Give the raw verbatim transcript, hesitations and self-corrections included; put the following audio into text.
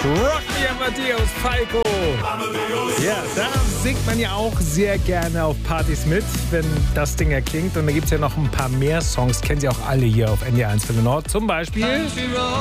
Rock Me Amadeus, Falco. Ja, da singt man ja auch sehr gerne auf Partys mit, wenn das Ding erklingt. Und da gibt es ja noch ein paar mehr Songs, kennen Sie auch alle hier auf N D R eins für den Nord. Zum Beispiel